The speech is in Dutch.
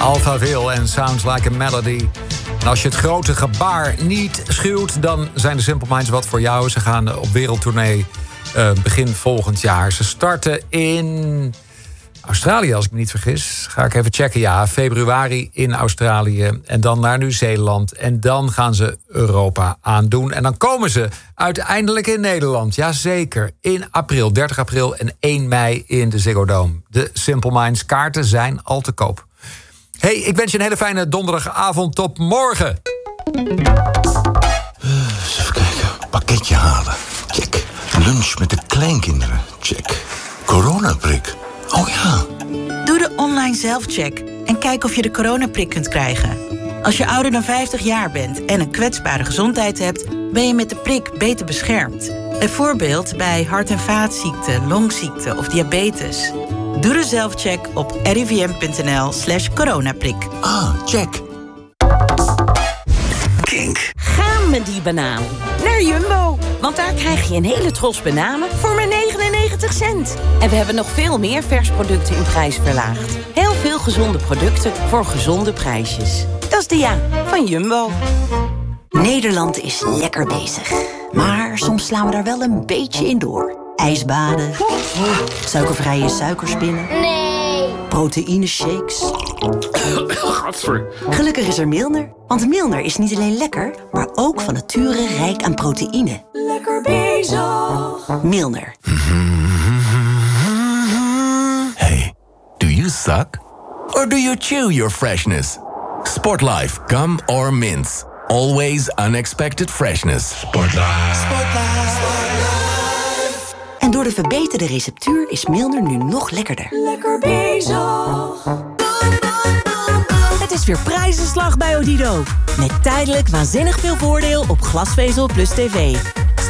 Alphaville en Sounds Like a Melody. En als je het grote gebaar niet schuwt, dan zijn de Simple Minds wat voor jou. Ze gaan op wereldtournee begin volgend jaar. Ze starten in Australië, als ik me niet vergis. Ga ik even checken. Ja, februari in Australië. En dan naar Nieuw-Zeeland. En dan gaan ze Europa aandoen. En dan komen ze uiteindelijk in Nederland. Jazeker. In april, 30 april en 1 mei in de Ziggo Dome. De Simple Minds kaarten zijn al te koop. Hey, ik wens je een hele fijne donderdagavond. Tot morgen. Eens even kijken. Pakketje halen. Check. Lunch met de kleinkinderen. Check. Coronaprik. Oh ja. Doe de online zelfcheck en kijk of je de coronaprik kunt krijgen. Als je ouder dan 50 jaar bent en een kwetsbare gezondheid hebt, ben je met de prik beter beschermd. Bijvoorbeeld bij hart- en vaatziekten, longziekte of diabetes. Doe de zelfcheck op rivm.nl/coronaprik. Ah, check. Kink. Ga met die banaan naar Jumbo. Want daar krijg je een hele tros bananen voor maar 99 cent. En we hebben nog veel meer vers producten in prijs verlaagd. Heel veel gezonde producten voor gezonde prijsjes. Dat is de ja van Jumbo. Nederland is lekker bezig. Maar soms slaan we daar wel een beetje in door. Ijsbaden. Suikervrije suikerspinnen. Nee. Proteïneshakes. Gelukkig is er Milner. Want Milner is niet alleen lekker, maar ook van nature rijk aan proteïne. Lekker bezig. Milner. Hey, do you suck? Or do you chew your freshness? Sportlife, gum or mints. Always unexpected freshness. En door de verbeterde receptuur is Milner nu nog lekkerder. Lekker bezig. Het is weer prijzenslag bij Odido. Met tijdelijk waanzinnig veel voordeel op glasvezel plus tv.